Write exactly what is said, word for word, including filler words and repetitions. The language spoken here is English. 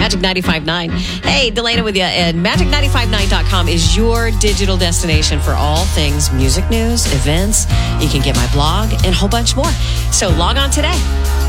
Magic ninety-five point nine. Hey, Delana with you. And magic nine five nine dot com is your digital destination for all things music news, events. You can get my blog and a whole bunch more. So log on today.